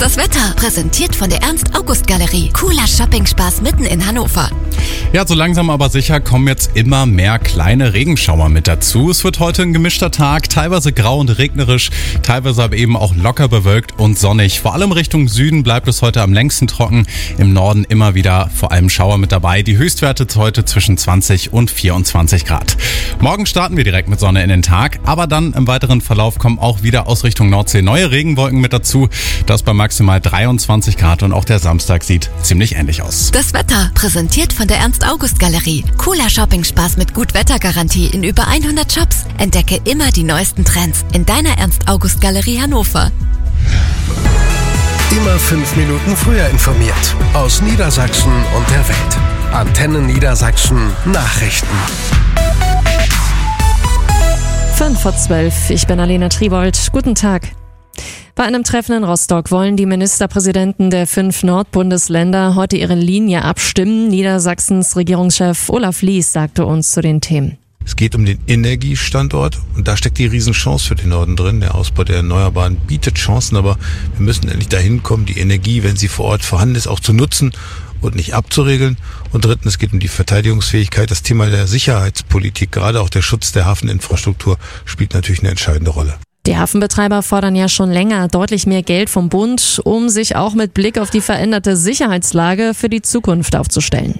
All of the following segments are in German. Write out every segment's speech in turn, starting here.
Das Wetter, präsentiert von der Ernst-August-Galerie. Cooler Shopping-Spaß mitten in Hannover. Ja, so langsam aber sicher kommen jetzt immer mehr kleine Regenschauer mit dazu. Es wird heute ein gemischter Tag, teilweise grau und regnerisch, teilweise aber eben auch locker bewölkt und sonnig. Vor allem Richtung Süden bleibt es heute am längsten trocken. Im Norden immer wieder vor allem Schauer mit dabei. Die Höchstwerte heute zwischen 20 und 24 Grad. Morgen starten wir direkt mit Sonne in den Tag, aber dann im weiteren Verlauf kommen auch wieder aus Richtung Nordsee neue Regenwolken mit dazu. Das bei maximal 23 Grad und auch der Samstag sieht ziemlich ähnlich aus. Das Wetter, präsentiert von der Ernst-August-Galerie. Cooler Shopping-Spaß mit Gut-Wetter-Garantie in über 100 Shops. Entdecke immer die neuesten Trends in deiner Ernst-August-Galerie Hannover. Immer 5 Minuten früher informiert. Aus Niedersachsen und der Welt. Antenne Niedersachsen Nachrichten. 11:05, ich bin Alena Tribold. Guten Tag. Bei einem Treffen in Rostock wollen die Ministerpräsidenten der 5 Nordbundesländer heute ihre Linie abstimmen. Niedersachsens Regierungschef Olaf Lies sagte uns zu den Themen. Es geht um den Energiestandort und da steckt die Riesenchance für den Norden drin. Der Ausbau der Erneuerbaren bietet Chancen, aber wir müssen endlich dahin kommen, die Energie, wenn sie vor Ort vorhanden ist, auch zu nutzen und nicht abzuregeln. Und drittens, es geht um die Verteidigungsfähigkeit. Das Thema der Sicherheitspolitik, gerade auch der Schutz der Hafeninfrastruktur, spielt natürlich eine entscheidende Rolle. Die Hafenbetreiber fordern ja schon länger deutlich mehr Geld vom Bund, um sich auch mit Blick auf die veränderte Sicherheitslage für die Zukunft aufzustellen.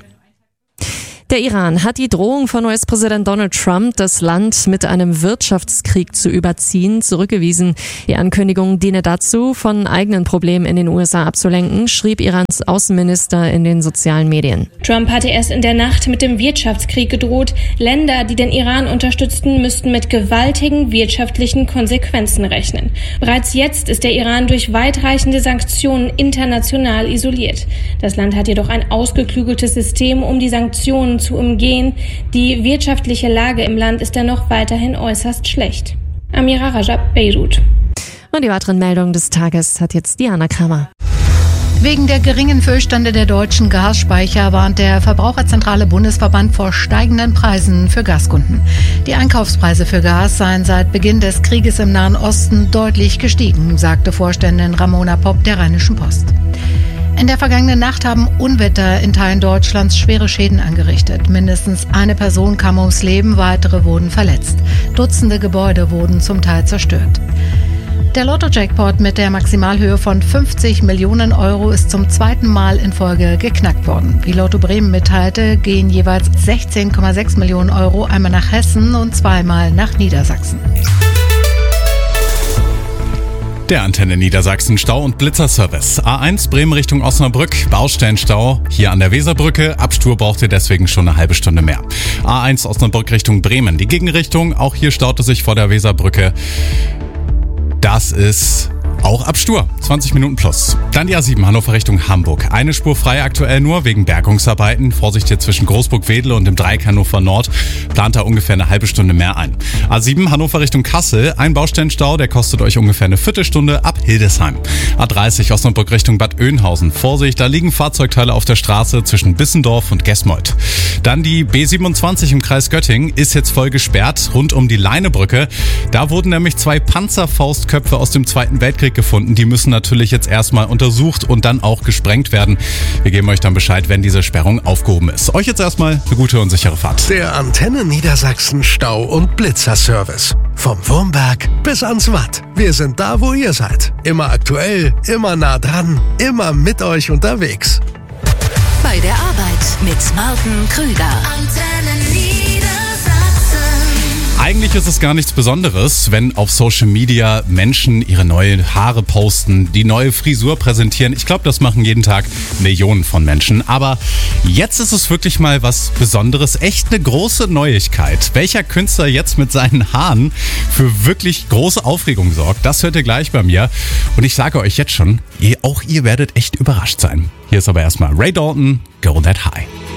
Der Iran hat die Drohung von US-Präsident Donald Trump, das Land mit einem Wirtschaftskrieg zu überziehen, zurückgewiesen. Die Ankündigung diene dazu, von eigenen Problemen in den USA abzulenken, schrieb Irans Außenminister in den sozialen Medien. Trump hatte erst in der Nacht mit dem Wirtschaftskrieg gedroht. Länder, die den Iran unterstützten, müssten mit gewaltigen wirtschaftlichen Konsequenzen rechnen. Bereits jetzt ist der Iran durch weitreichende Sanktionen international isoliert. Das Land hat jedoch ein ausgeklügeltes System, um die Sanktionen zu umgehen. Die wirtschaftliche Lage im Land ist dennoch weiterhin äußerst schlecht. Amira Rajab, Beirut. Und die weiteren Meldungen des Tages hat jetzt Diana Kramer. Wegen der geringen Füllstände der deutschen Gasspeicher warnt der Verbraucherzentrale Bundesverband vor steigenden Preisen für Gaskunden. Die Einkaufspreise für Gas seien seit Beginn des Krieges im Nahen Osten deutlich gestiegen, sagte Vorständin Ramona Popp der Rheinischen Post. In der vergangenen Nacht haben Unwetter in Teilen Deutschlands schwere Schäden angerichtet. Mindestens eine Person kam ums Leben, weitere wurden verletzt. Dutzende Gebäude wurden zum Teil zerstört. Der Lotto-Jackpot mit der Maximalhöhe von 50 Millionen Euro ist zum zweiten Mal in Folge geknackt worden. Wie Lotto Bremen mitteilte, gehen jeweils 16,6 Millionen Euro einmal nach Hessen und zweimal nach Niedersachsen. Der Antenne Niedersachsen Stau- und Blitzerservice. A1 Bremen Richtung Osnabrück, Baustellenstau hier an der Weserbrücke. Abstur braucht ihr deswegen schon eine halbe Stunde mehr. A1 Osnabrück Richtung Bremen. Die Gegenrichtung, auch hier staut es sich vor der Weserbrücke. Das ist auch Abstur, 20 Minuten plus. Dann die A7 Hannover Richtung Hamburg. Eine Spur frei aktuell nur wegen Bergungsarbeiten. Vorsicht hier zwischen Großburg-Wedel und dem Dreieck Hannover Nord. Plant da ungefähr eine halbe Stunde mehr ein. A7 Hannover Richtung Kassel. Ein Baustellenstau, der kostet euch ungefähr eine Viertelstunde ab Hildesheim. A30 Osnabrück Richtung Bad Oeynhausen. Vorsicht, da liegen Fahrzeugteile auf der Straße zwischen Bissendorf und Gesmold. Dann die B27 im Kreis Göttingen ist jetzt voll gesperrt rund um die Leinebrücke. Da wurden nämlich 2 Panzerfaustköpfe aus dem Zweiten Weltkrieg gefunden. Die müssen natürlich jetzt erstmal untersucht und dann auch gesprengt werden. Wir geben euch dann Bescheid, wenn diese Sperrung aufgehoben ist. Euch jetzt erstmal eine gute und sichere Fahrt. Der Antenne Niedersachsen Stau- und Blitzerservice. Vom Wurmberg bis ans Watt. Wir sind da, wo ihr seid. Immer aktuell, immer nah dran, immer mit euch unterwegs. Bei der Arbeit mit Martin Krüger. Antenne Niedersachsen. Eigentlich ist es gar nichts Besonderes, wenn auf Social Media Menschen ihre neuen Haare posten, die neue Frisur präsentieren. Ich glaube, das machen jeden Tag Millionen von Menschen. Aber jetzt ist es wirklich mal was Besonderes. Echt eine große Neuigkeit. Welcher Künstler jetzt mit seinen Haaren für wirklich große Aufregung sorgt, das hört ihr gleich bei mir. Und ich sage euch jetzt schon, auch ihr werdet echt überrascht sein. Hier ist aber erstmal Ray Dalton, Go That High.